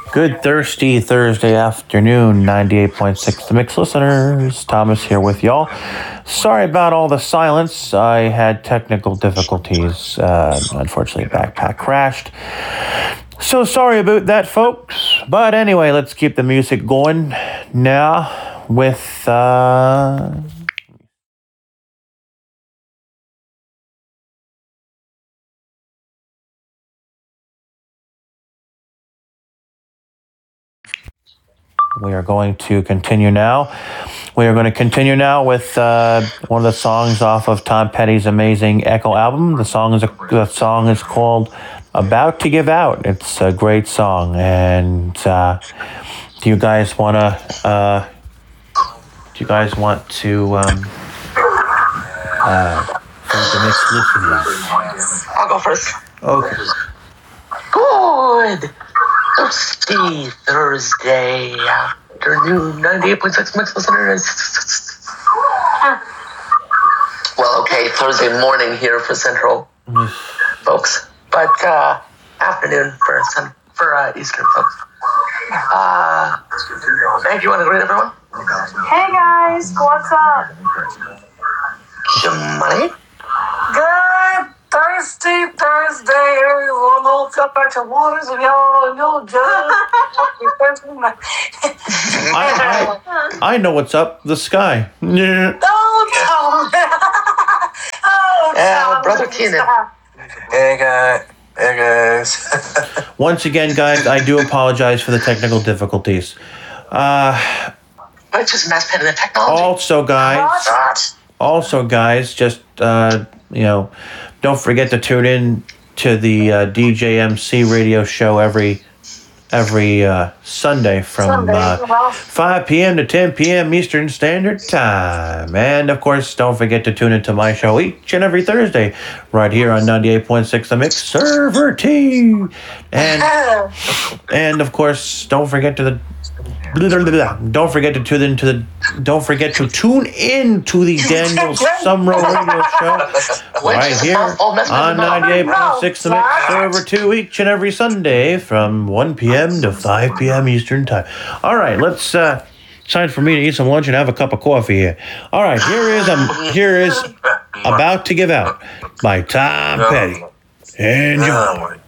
Good thirsty Thursday afternoon, 98.6 The Mix listeners. Thomas here with y'all. Sorry about all the silence. I had technical difficulties. Unfortunately, backpack crashed. So sorry about that, folks. But anyway, let's keep the music going now with... We are going to continue now. We are going to continue now with one of the songs off of Tom Petty's amazing Echo album. The song is called "About to Give Out." It's a great song, and do you guys want to? For the next listeners? I'll go first. Okay. Good thirsty Thursday afternoon, 98.6 Mix listeners. Well, okay, Thursday morning here for Central folks, but afternoon for Eastern folks. Meg, you want to greet everyone? Hey guys, what's up? Money? Good thirsty Thursday, everyone. Holds up at your waters of y'all judge. I know what's up. The sky. Yeah. Brother Keenan. Hey guys. Once again, guys, I do apologize for the technical difficulties. It's just mess pit in the technology. Also, guys, just don't forget to tune in to the DJMC radio show every Sunday from 5 p.m. to 10 p.m. Eastern Standard Time. And, of course, don't forget to tune into my show each and every Thursday right here on 98.6 The Mix Server T. And of course, don't forget to tune in to the Daniel Sumro radio show right here on 98.6 The Mix Server 2 each and every Sunday from 1 p.m. to 5 p.m. Eastern Time. All right, let's time for me to eat some lunch and have a cup of coffee here. All right, here is About to Give Out by Tom Petty. Enjoy.